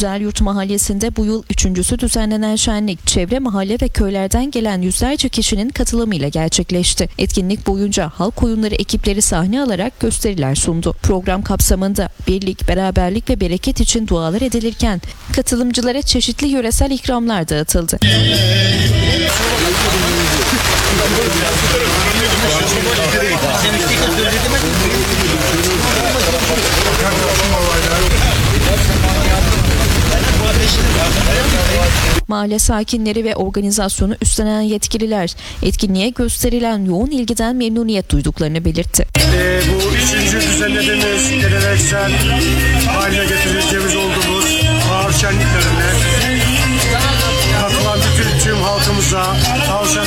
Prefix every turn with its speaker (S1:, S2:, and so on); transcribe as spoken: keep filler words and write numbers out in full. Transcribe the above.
S1: Güzelyurt Mahallesi'nde bu yıl üçüncüsü düzenlenen şenlik, çevre mahalle ve köylerden gelen yüzlerce kişinin katılımıyla gerçekleşti. Etkinlik boyunca halk oyunları ekipleri sahne alarak gösteriler sundu. Program kapsamında birlik, beraberlik ve bereket için dualar edilirken katılımcılara çeşitli yöresel ikramlar dağıtıldı. Mahalle sakinleri ve organizasyonu üstlenen yetkililer etkinliğe gösterilen yoğun ilgiden memnuniyet duyduklarını belirtti.
S2: Ee, bu üçüncü düzenlediğimiz geleneksel haline getireceğimiz olduğumuz bahar şenliklerine katılan bütün tüm halkımıza, tavşan